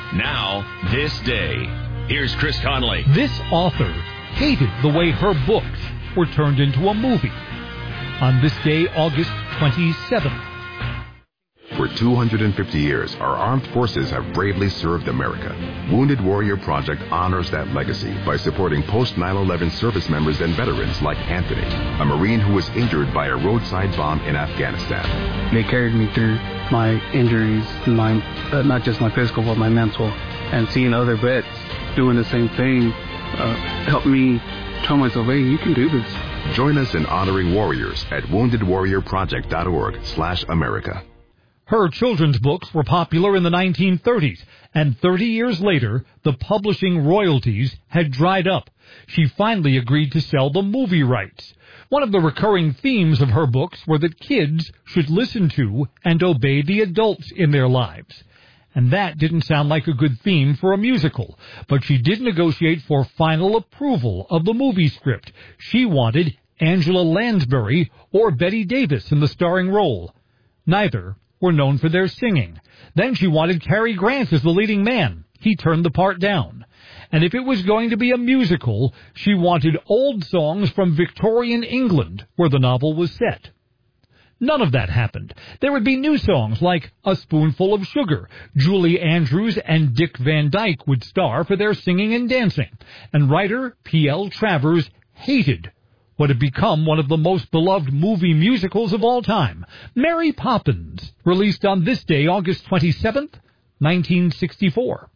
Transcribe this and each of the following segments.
Now, this day. Here's Chris Conley. This author hated the way her books were turned into a movie. On this day, August 27th. For 250 years, our armed forces have bravely served America. Wounded Warrior Project honors that legacy by supporting post-9/11 service members and veterans like Anthony, a Marine who was injured by a roadside bomb in Afghanistan. They carried me through my injuries, not just my physical, but my mental. And seeing other vets doing the same thing helped me tell myself, hey, you can do this. Join us in honoring warriors at woundedwarriorproject.org/America. Her children's books were popular in the 1930s, and 30 years later, the publishing royalties had dried up. She finally agreed to sell the movie rights. One of the recurring themes of her books were that kids should listen to and obey the adults in their lives. And that didn't sound like a good theme for a musical, but she did negotiate for final approval of the movie script. She wanted Angela Lansbury or Bette Davis in the starring role. Neither were known for their singing. Then she wanted Cary Grant as the leading man. He turned the part down. And if it was going to be a musical, she wanted old songs from Victorian England, where the novel was set. None of that happened. There would be new songs like A Spoonful of Sugar. Julie Andrews and Dick Van Dyke would star for their singing and dancing. And writer P.L. Travers hated what had become one of the most beloved movie musicals of all time, Mary Poppins, released on this day, August 27th, 1964.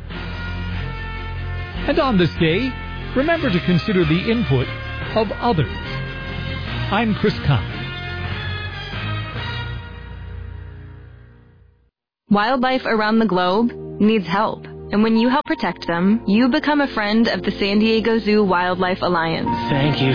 And on this day, remember to consider the input of others. I'm Chris Conley. Wildlife around the globe needs help. And when you help protect them, you become a friend of the San Diego Zoo Wildlife Alliance. Thank you